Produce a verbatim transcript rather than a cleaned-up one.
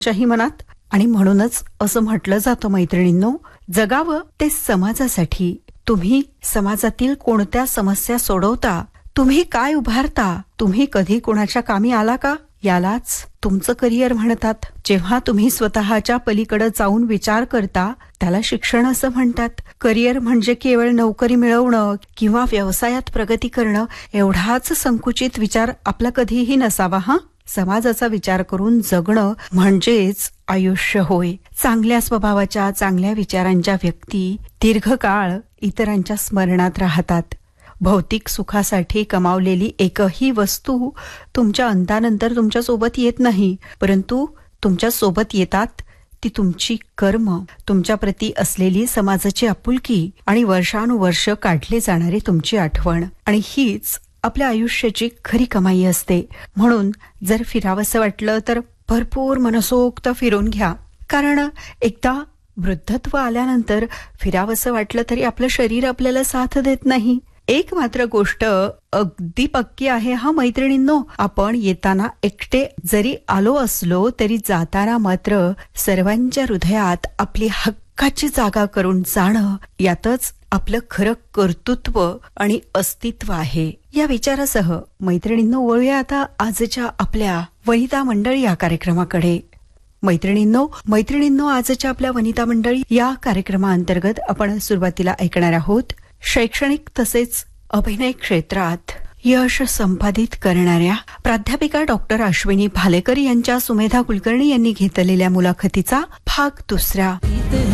च्याही मनात. आणि म्हणूनच असं म्हटलं जातं मैत्रिणींनो, जगावं ते समाजासाठी. तुम्ही समाजातील कोणत्या समस्या सोडवता, तुम्ही काय उभारता, तुम्ही कधी कोणाच्या कामी आला का, यालाच तुमचं करिअर म्हणतात. जेव्हा तुम्ही स्वतःच्या पलीकडे जाऊन विचार करता त्याला शिक्षण असं म्हणतात. करिअर म्हणजे केवळ नोकरी मिळवणं किंवा व्यवसायात प्रगती करणं एवढाच संकुचित विचार आपला कधीही नसावा. हा समाजाचा विचार करून जगणं म्हणजेच आयुष्य होय. चांगल्या स्वभावाच्या, चांगल्या विचारांच्या व्यक्ती दीर्घकाळ इतरांच्या स्मरणात राहतात. भौतिक सुखासाठी कमावलेली एकही वस्तू तुमच्या अंतानंतर तुमच्या सोबत येत नाही, परंतु तुमच्या सोबत येतात ती तुमची कर्म, तुमच्या प्रती असलेली समाजाची आपुलकी आणि वर्षानुवर्ष काढले जाणारी तुमची आठवण. आणि हीच आपल्या आयुष्याची खरी कमाई असते. म्हणून जर फिरावंसं वाटलं तर भरपूर मनसोक्त फिरून घ्या. कारण एकदा वृद्धत्व आल्यानंतर फिरावंसं वाटलं तरी आपलं शरीर आपल्याला साथ देत नाही. एक मात्र गोष्ट अगदी पक्की आहे हा मैत्रिणींनो, आपण येताना एकटे जरी आलो असलो तरी जाताना मात्र सर्वांच्या हृदयात आपली हक्काची जागा करून जाणं, यातच आपलं खरं कर्तृत्व आणि अस्तित्व आहे. या विचारासह मैत्रिणींनो वळूया आता आजच्या आपल्या वनिता मंडळी या कार्यक्रमाकडे. मैत्रिणींनो मैत्रिणींनो आजच्या आपल्या वनिता मंडळी या कार्यक्रमाअंतर्गत आपण सुरुवातीला ऐकणार आहोत शैक्षणिक तसेच अभिनय क्षेत्रात यश संपादित करणाऱ्या प्राध्यापिका डॉक्टर अश्विनी भालेकर यांच्या सुमेधा कुलकर्णी यांनी घेतलेल्या मुलाखतीचा भाग दुसरा.